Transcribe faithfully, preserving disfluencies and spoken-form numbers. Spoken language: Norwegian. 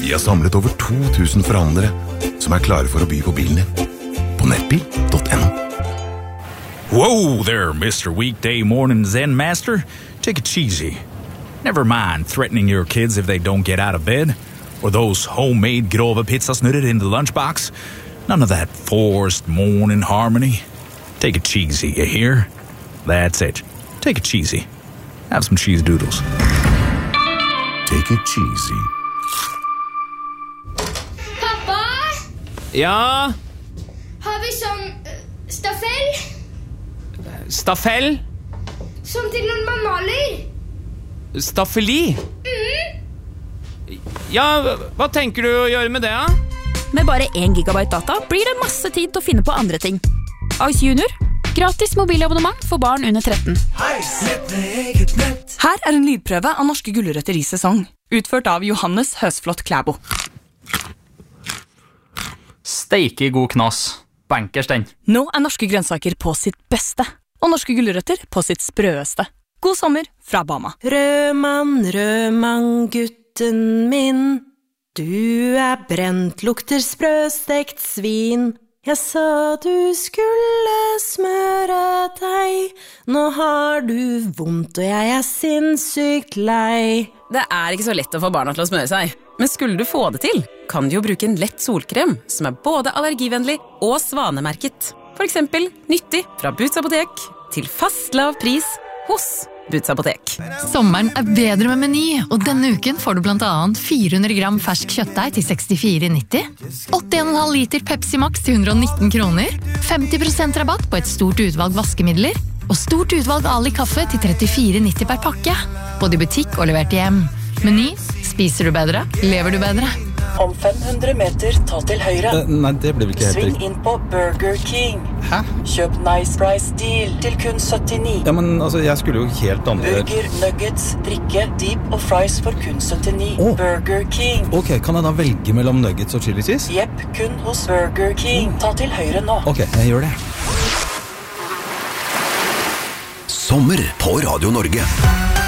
Vi har samlet over to tusen forhandlere som er klare for å by på bilen din. På nettbil punktum no. Whoa there, Mister Weekday Morning Zen Master. Take it cheesy. Never mind threatening your kids if they don't get out of bed, or those homemade grove pizzasnurrer in the lunchbox. None of that forced morning harmony. Take it cheesy, you hear? That's it. Take it cheesy. Have some cheese doodles. Take it cheesy. Pappa? Ja? Har vi sånn uh, stafell? Stafell? Som til når man maler? Staffeli? Mm. Ja, hva tenker du å gjøre med det, da? Med bare én gigabyte data blir det masse tid til å finne på andre ting. Ice Junior. Gratis mobilabonnement for barn under tretten. Her er en lydprøve av norske gulrøtter i sesong, utført av Johannes Høsflott Klæbo. Steike god knas. Bankers den. Nå er norske grønnsaker på sitt beste, og norske gulrøtter på sitt sprøeste. God sommer fra Bama. Rødmann, rødmann, gutten min, du er brent, lukter sprøstekt svin. Jeg sa du skulle smøre deg, nå har du vondt og jeg er sinnssykt lei. Det er ikke så lett å få barna til å smøre seg, men skulle du få det til, kan du jo bruke en lett solkrem som er både allergivennlig og svanemerket. For eksempel nyttig fra Boots Apotek til fast lav pris hos Boots Apotek. Sommeren er bedre med Meny, og denne uken får du blant annet fire hundre gram fersk kjøttdeig til sekstifire nitti, åtti komma fem liter Pepsi Max til hundre og nitten kroner, femti prosent rabatt på et stort utvalg vaskemidler, og stort utvalg Ali kaffe til trettifire nitti per pakke. Både i butikk og levert hjem. Meny, spiser du bedre, lever du bedre. Om fem hundre meter, ta til høyre. Uh, nei, det blir vel ikke helt Sving riktig. inn på Burger King. Hæ? Kjøp Nice Price Deal til kun syttini. Ja, men altså, jeg skulle jo helt andre... Burger, nuggets, drikke, deep og fries for kun syttini. Oh. Burger King. Ok, kan jeg da velge mellom nuggets og chili cheese? Jepp, kun hos Burger King. Ta til høyre nå. Ok, jeg gjør det. Sommer på Radio Norge.